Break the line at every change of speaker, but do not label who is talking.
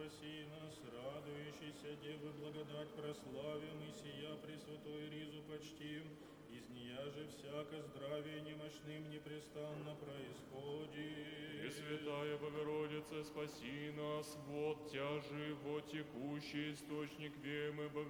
спаси нас, радующийся Девы благодать прославим, и сия пресвятой ризу почтим, из нея же всяко здравие немощным непрестанно происходит.
Пресвятая Богородица, спаси нас, вот Тя живо текущий источник вемы,